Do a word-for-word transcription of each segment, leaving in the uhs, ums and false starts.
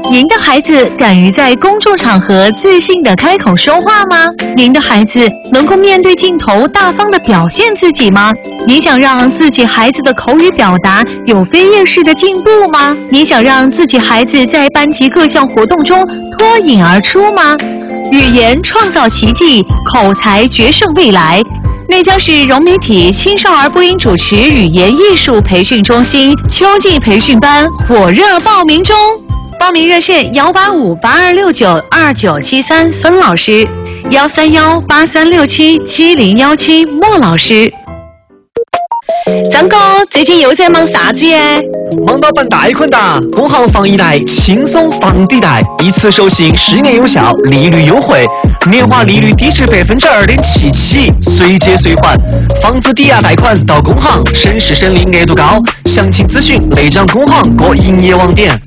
您的孩子敢于在公众场合自信地开口说话吗？您的孩子能够面对镜头大方地表现自己吗？你想让自己孩子的口语表达有飞跃式的进步吗？你想让自己孩子在班级各项活动中脱颖而出吗？语言创造奇迹，口才决胜未来。内江市融媒体青少儿播音主持语言艺术培训中心秋季培训班火热报名中，报名热线幺八五八二六九二九七三孙老师，幺三幺八三六七七零幺七莫老师。张哥，最近又在忙啥子耶？ 忙到办贷款哒！工行放一贷轻松房抵贷，一次授信十年有效，利率优惠，年化利率低至百分之二点七起，随借随还，房子抵押贷款到工行，省时省力，额度高。详情咨询内江工行各营业网点。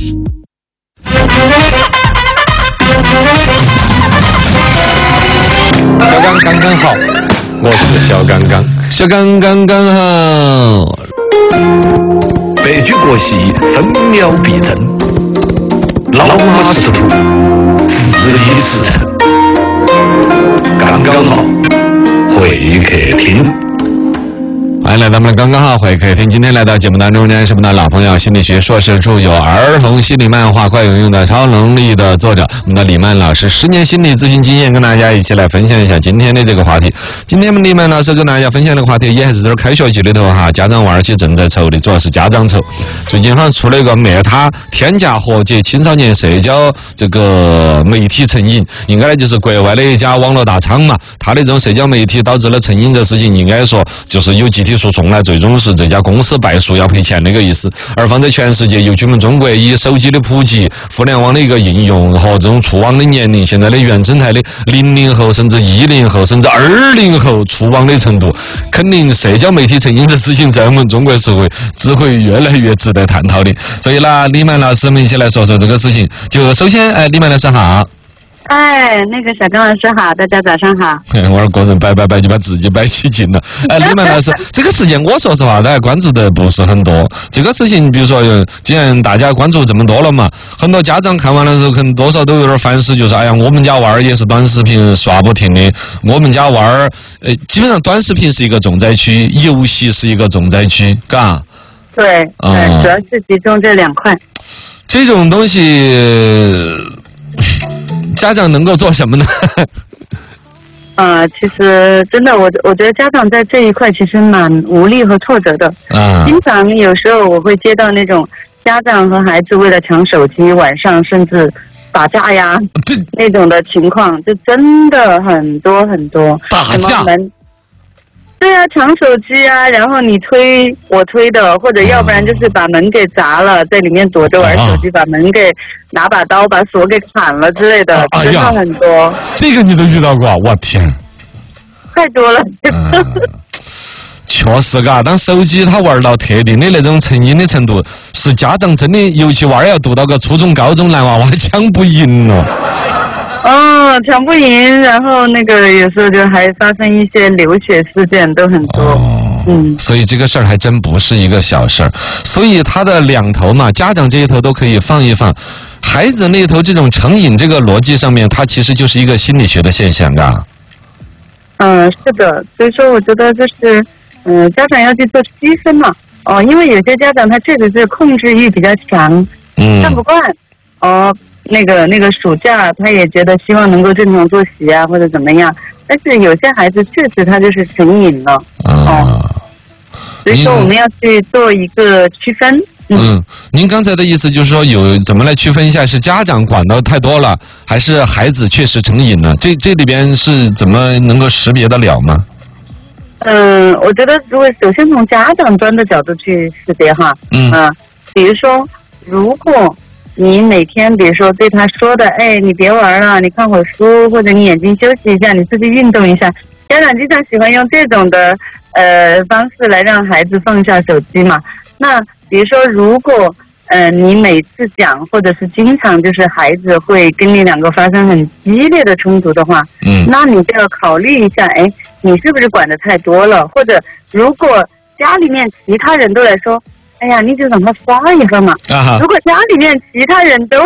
小刚刚刚好，我是小刚刚，小刚刚刚好。 白驹过隙，分秒必争。老马识途，十里驰骋。刚刚好，会客厅。 欢迎来到我们的刚刚好会客厅。今天来到节目当中呢，是我们的老朋友，心理学硕士，著有《儿童心理漫画快有用的超能力》的作者，我们的李曼老师，十年心理咨询经验，跟大家一起来分享一下今天的这个话题。今天我们李曼老师跟大家分享的话题也还是这儿开学季里头哈，家长娃儿些正在愁的，主要是家长愁。最近好像出了一个Meta天价和解青少年社交这个媒体成瘾，应该呢就是国外的一家网络大厂嘛，它的这种社交媒体导致了成瘾的事情，应该说就是有集体诉讼来，最终是这家公司败诉要赔钱那个意思。而放在全世界，尤其我们中国，以手机的普及、互联网的一个应用和这种触网的年龄，现在的原生态的零零后、甚至一零后、甚至二零后触网的程度，肯定社交媒体成瘾的事情在我们中国社会只会越来越值得探讨的。所以啦，李曼老师，我们一起来说说这个事情。就首先，哎，李曼老师好。 哎，那个小刚老师好，大家早上好。 我儿个人摆摆摆就把自己摆起劲了。哎，李曼老师，这个事情我说实话，大家关注的不是很多。这个事情，比如说，既然大家关注这么多了嘛，很多家长看完了之后，可能多少都有点反思，就是哎呀，我们家娃儿也是短视频刷不停的，我们家娃儿，呃，基本上短视频是一个重灾区，游戏是一个重灾区，嘎。 对， 嗯、 呃，主要是集中这两块。 这种东西。家长能够做什么呢？ 呃，其实真的，我我觉得家长在这一块其实蛮无力和挫折的。啊，经常有时候我会接到那种家长和孩子为了抢手机，晚上甚至打架呀那种的情况，就真的很多很多。 打架。 对啊，抢手机啊，然后你推我推的，或者要不然就是把门给砸了，在里面躲着玩手机，把门给拿把刀把锁给砍了之类的，真的很多。 这个你都遇到过？我天， 太多了。 嗯、确实嘎，当手机它玩到特定的那种成瘾的程度，是家长真的，尤其娃儿要读到个初中、高中，男娃娃抢不赢了。 哦，抢不赢，然后那个有时候就还发生一些流血事件，都很多。哦、嗯， 所以这个事儿还真不是一个小事儿。所以它的两头嘛，家长这一头都可以放一放，孩子那一头这种成瘾这个逻辑上面，它其实就是一个心理学的现象啊。 嗯、呃，是的，所以说我觉得就是，嗯、呃，家长要去做区分嘛。哦，因为有些家长他确实是控制欲比较强，嗯，看不惯，哦。那个那个暑假，他也觉得希望能够正常作息啊，或者怎么样。但是有些孩子确实他就是成瘾了，啊、哦。所以说我们要去做一个区分。嗯， 嗯您刚才的意思就是说，有怎么来区分一下，是家长管的太多了，还是孩子确实成瘾了？这这里边是怎么能够识别得了吗？ 嗯，我觉得如果首先从家长端的角度去识别哈，嗯，啊、比如说如果。你每天比如说对他说的，哎，你别玩了，你看会儿书，或者你眼睛休息一下，你自己运动一下。家长经常喜欢用这种的呃方式来让孩子放下手机嘛。那比如说，如果呃你每次讲，或者是经常就是孩子会跟你两个发生很激烈的冲突的话，嗯，那你就要考虑一下，哎，你是不是管得太多了？或者如果家里面其他人都来说，哎呀，你就让他刷一会儿嘛。如果家里面其他人都